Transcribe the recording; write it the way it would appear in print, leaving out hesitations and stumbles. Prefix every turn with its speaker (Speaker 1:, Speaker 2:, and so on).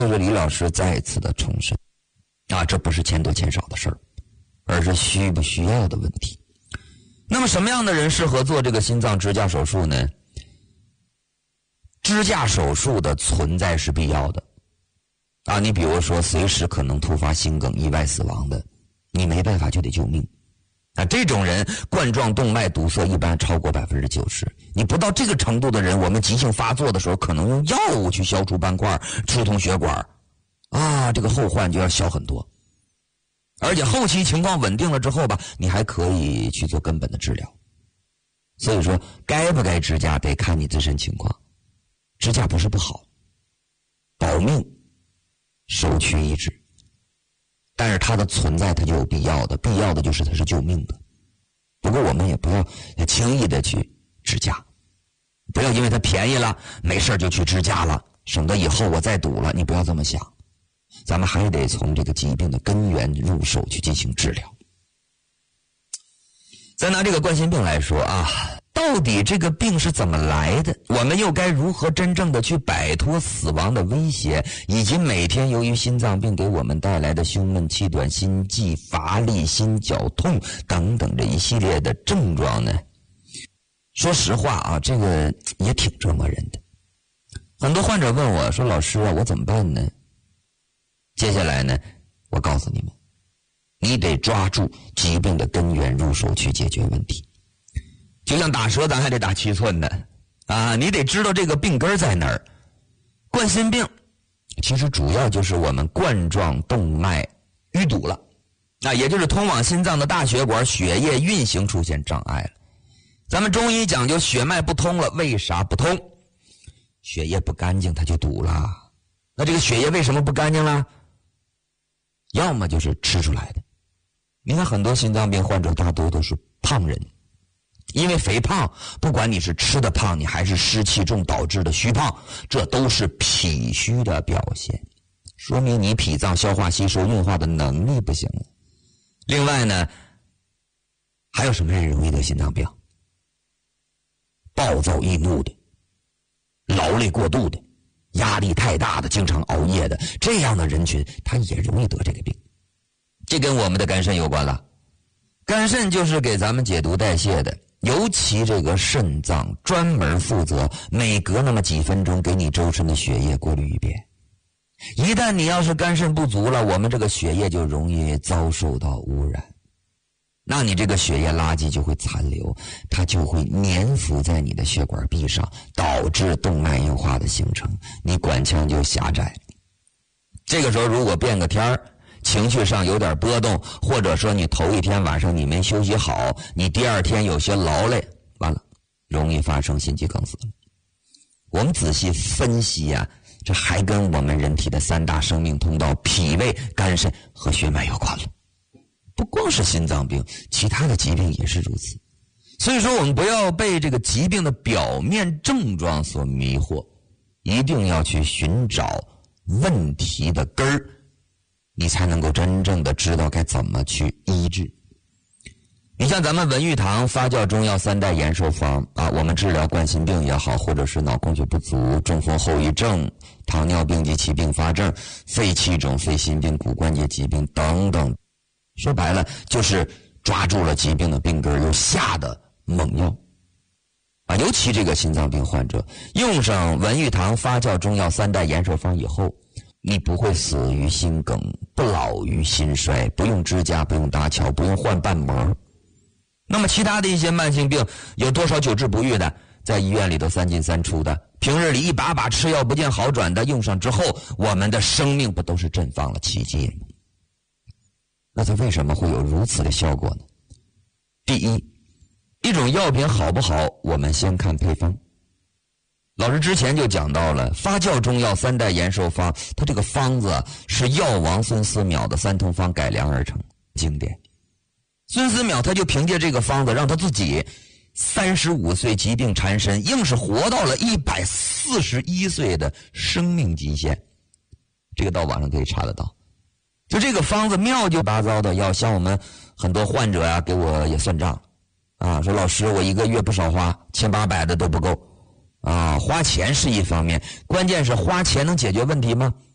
Speaker 1: 就是李老师再一次的重申这不是钱多钱少的事儿，而是需不需要的问题。那么什么样的人适合做这个心脏支架手术呢？支架手术的存在是必要的你比如说随时可能突发心梗意外死亡的，你没办法就得救命这种人冠状动脉堵塞一般超过 90%， 你不到这个程度的人，我们急性发作的时候可能用药物去消除斑块疏通血管这个后患就要小很多。而且后期情况稳定了之后吧，你还可以去做根本的治疗。所以说该不该支架得看你自身情况，支架不是不好，保命首屈一指，但是它的存在它就有必要的，必要的就是它是救命的。不过我们也不要轻易的去支架，不要因为它便宜了没事就去支架了，省得以后我再堵了，你不要这么想。咱们还得从这个疾病的根源入手去进行治疗。再拿这个冠心病来说到底这个病是怎么来的？我们又该如何真正的去摆脱死亡的威胁，以及每天由于心脏病给我们带来的胸闷、气短、心悸、乏力、心绞痛等等这一系列的症状呢？说实话这个也挺折磨人的。很多患者问我说：“老师我怎么办呢？”接下来呢，我告诉你们，你得抓住疾病的根源入手去解决问题。就像打蛇咱还得打7寸的你得知道这个病根在哪儿。冠心病其实主要就是我们冠状动脉淤堵了也就是通往心脏的大血管血液运行出现障碍了。咱们中医讲究血脉不通了，为啥不通？血液不干净它就堵了。那这个血液为什么不干净了？要么就是吃出来的。你看很多心脏病患者大多都是胖人，因为肥胖，不管你是吃的胖，你还是湿气重导致的虚胖，这都是脾虚的表现，说明你脾脏消化吸收运化的能力不行了。另外呢，还有什么人容易得心脏病？暴躁易怒的，劳累过度的，压力太大的，经常熬夜的，这样的人群他也容易得这个病。这跟我们的肝肾有关了。肝肾就是给咱们解毒代谢的，尤其这个肾脏专门负责每隔那么几分钟给你周身的血液过滤一遍。一旦你要是肝肾不足了，我们这个血液就容易遭受到污染，那你这个血液垃圾就会残留，它就会粘附在你的血管壁上，导致动脉硬化的形成，你管腔就狭窄。这个时候如果变个天儿，情绪上有点波动，或者说你头一天晚上你没休息好，你第二天有些劳累，完了容易发生心肌梗死。我们仔细分析这还跟我们人体的3大生命通道脾胃肝肾和血脉有关了。不光是心脏病，其他的疾病也是如此。所以说我们不要被这个疾病的表面症状所迷惑，一定要去寻找问题的根儿，你才能够真正的知道该怎么去医治。你像咱们文玉堂发酵中药3代延寿方我们治疗冠心病也好，或者是脑供血不足、中风后遗症、糖尿病及其并发症、肺气肿、肺心病、骨关节疾病等等，说白了就是抓住了疾病的病根又下的猛药尤其这个心脏病患者用上文玉堂发酵中药3代延寿方以后，你不会死于心梗，不老于心衰，不用支架，不用搭桥，不用换瓣膜。那么其他的一些慢性病，有多少久治不愈的，在医院里头3进3出的，平日里一把把吃药不见好转的，用上之后我们的生命不都是绽放了奇迹吗？那它为什么会有如此的效果呢？第一种药品好不好，我们先看配方。老师之前就讲到了发酵中药3代延寿方，它这个方子是药王孙思邈的3通方改良而成，经典。孙思邈他就凭借这个方子，让他自己35岁疾病缠身，硬是活到了141岁的生命极限。这个到网上可以查得到。就这个方子妙就八糟的，要像我们很多患者给我也算账说老师我一个月不少花，1800的都不够花钱是一方面，关键是花钱能解决问题吗？